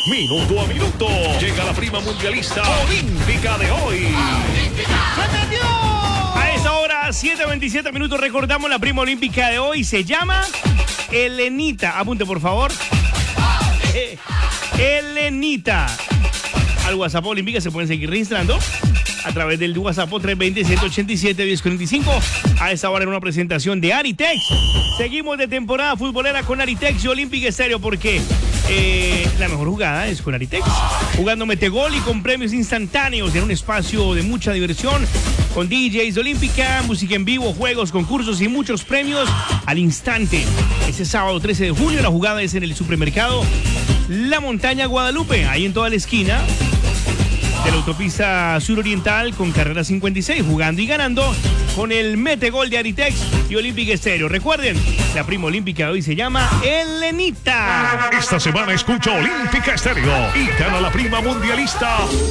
Minuto a minuto. Llega la prima mundialista olímpica de hoy. A esa hora, 7:27 minutos, recordamos la prima olímpica de hoy. Se llama Elenita. Apunte, por favor. Elenita. Al WhatsApp olímpica se pueden seguir registrando a través del WhatsApp 320-187-1045. A esa hora en una presentación de Aritex. Seguimos de temporada futbolera con Aritex y Olímpica Estéreo porque la mejor jugada es con Aritex. Jugando metegol y con premios instantáneos en un espacio de mucha diversión. Con DJs Olímpica, música en vivo, juegos, concursos y muchos premios al instante. Este sábado 13 de junio la jugada es en el supermercado La Montaña Guadalupe, ahí en toda la esquina de la autopista suroriental con carrera 56, jugando y ganando con el metegol de Aritex y Olímpica Estéreo. Recuerden, la prima olímpica de hoy se llama Elenita. Esta semana escucha Olímpica Estéreo y gana la prima mundialista